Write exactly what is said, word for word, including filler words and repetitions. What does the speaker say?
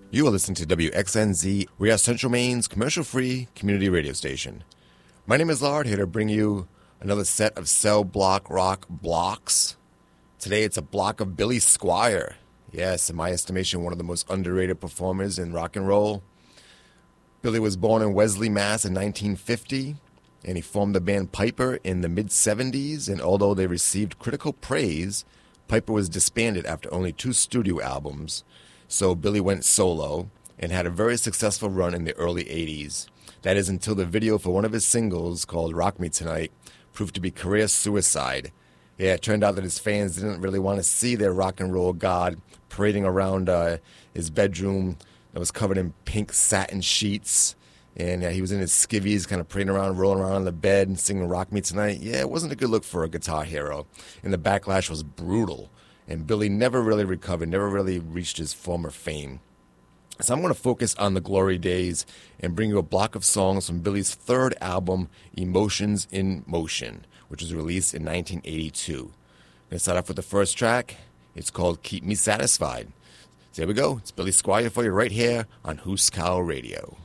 You are listening to W X N Z. We are Central Maine's commercial-free community radio station. My name is Lard, here to bring you another set of cell block rock blocks. Today it's a block of Billy Squier. Yes, in my estimation, one of the most underrated performers in rock and roll. Billy was born in Wesley, Mass. in nineteen fifty, and he formed the band Piper in the mid-seventies, and although they received critical praise, Piper was disbanded after only two studio albums. So Billy went solo and had a very successful run in the early eighties. That is until the video for one of his singles, called Rock Me Tonight, proved to be career suicide. Yeah, it turned out that his fans didn't really want to see their rock and roll god parading around uh, his bedroom that was covered in pink satin sheets. And uh, he was in his skivvies, kind of parading around, rolling around on the bed and singing Rock Me Tonight. Yeah, it wasn't a good look for a guitar hero. And the backlash was brutal. And Billy never really recovered, never really reached his former fame. So I'm going to focus on the glory days and bring you a block of songs from Billy's third album, Emotions in Motion, which was released in nineteen eighty-two. I'm going to start off with the first track. It's called Keep Me Satisfied. So here we go. It's Billy Squier for you right here on Hooskow Radio.